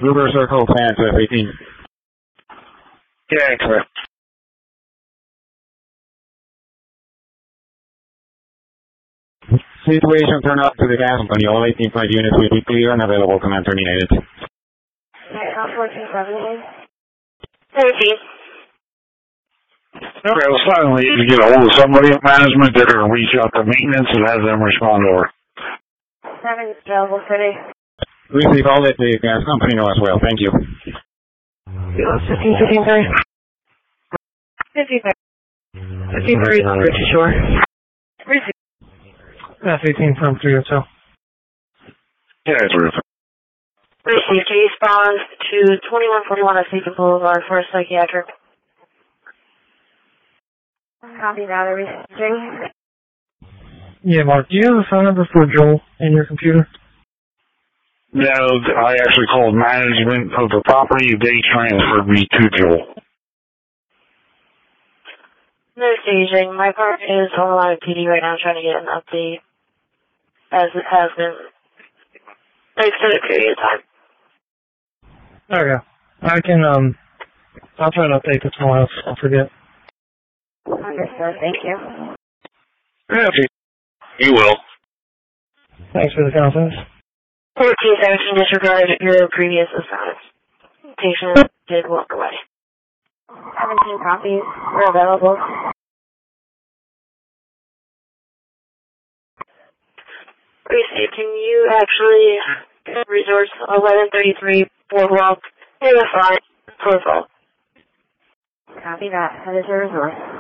River Circle, San 18. Yeah, correct. Situation turn up to the gas company. All 18.5 units will be clear and available. Command terminated. Okay, 1470. 13. Okay, well, finally, if you get a hold of somebody at management, they're going to reach out to maintenance and have them respond over. 7 is available today. Receive all that the gas company know as well. Thank you. 15, 3. 55. 53, Richard Shore. Receive. F-18 from 3 Hotel. Yeah, it's Ruth. Received. Respond to 2141 of Seaton Boulevard for a psychiatric. Copy that. Receiving. Yeah, Mark, do you have a phone number for Joel in your computer? No, I actually called management of the property. They transferred me to Joel. No staging. My part is on the line of PD right now trying to get an update as it has been an extended period of time. Okay. I can, I'll try to update this one else. I'll forget. Understood. Thank you. Yeah, you will. Thanks for the confidence. 1417 disregarded your previous assignments. Patient did walk away. 17 copies are available. Receive, can you actually resource 1133 Boardwalk in the front profile? Copy that. That is your resource.